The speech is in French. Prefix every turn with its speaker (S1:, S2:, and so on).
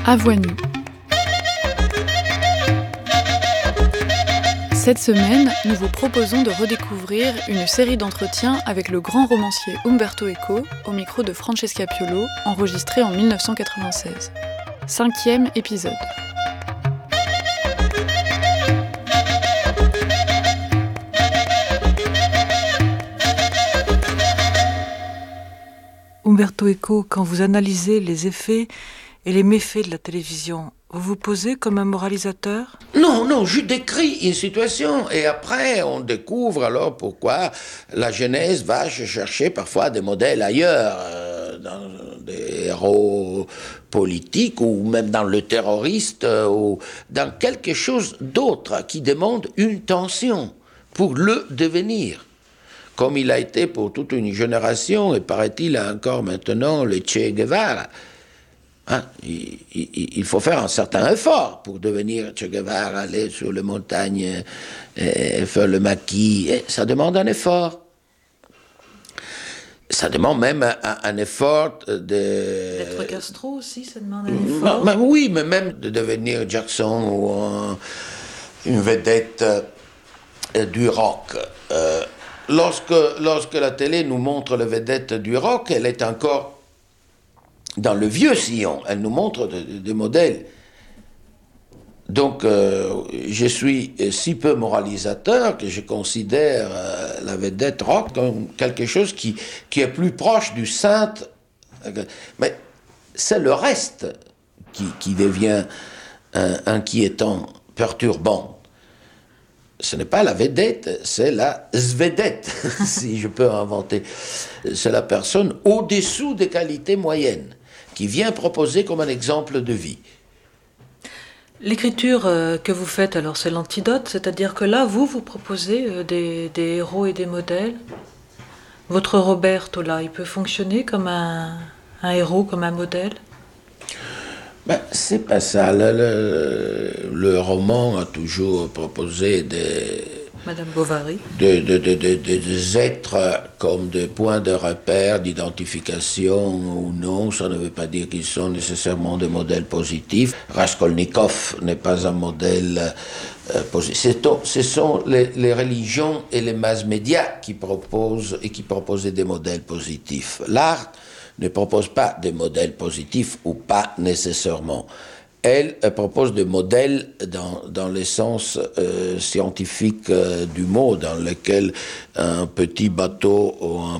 S1: À voix nue. Cette semaine, nous vous proposons de redécouvrir une série d'entretiens avec le grand romancier Umberto Eco au micro de Francesca Piolo, enregistré en 1996. 5e épisode.
S2: Umberto Eco, quand vous analysez les effets et les méfaits de la télévision, vous vous posez comme un moralisateur ?
S3: Non, je décris une situation et après on découvre alors pourquoi la jeunesse va chercher parfois des modèles ailleurs, dans des héros politiques ou même dans le terroriste ou dans quelque chose d'autre qui demande une tension pour le devenir. Comme il a été pour toute une génération et paraît-il encore maintenant le Che Guevara. Hein, il faut faire un certain effort pour devenir Che Guevara, aller sur les montagnes, faire le maquis. Et ça demande un effort. Ça demande même un effort de...
S2: D'être Castro aussi, ça demande un effort.
S3: Oui, mais même de devenir Jackson ou une vedette du rock. Lorsque la télé nous montre la vedette du rock, elle est encore dans le vieux sillon, elle nous montre des modèles. Donc, je suis si peu moralisateur que je considère la vedette rock comme quelque chose qui est plus proche du saint. Mais c'est le reste qui devient inquiétant, perturbant. Ce n'est pas la vedette, c'est la zvedette, si je peux inventer. C'est la personne au-dessous des qualités moyennes, qui vient proposer comme un exemple de vie.
S2: L'écriture que vous faites, alors, c'est l'antidote, c'est-à-dire que là, vous proposez des héros et des modèles. Votre Roberto, là, il peut fonctionner comme un héros, comme un modèle ?
S3: C'est pas ça. Le roman a toujours proposé
S2: Madame Bovary.
S3: Des êtres comme des points de repère, d'identification ou non. Ça ne veut pas dire qu'ils sont nécessairement des modèles positifs. Raskolnikov n'est pas un modèle positif. Ce sont les religions et les masses médias qui proposent des modèles positifs. L'art ne propose pas de modèles positifs ou pas nécessairement. Elle propose des modèles dans le sens scientifique du mot, dans lequel un petit bateau ou un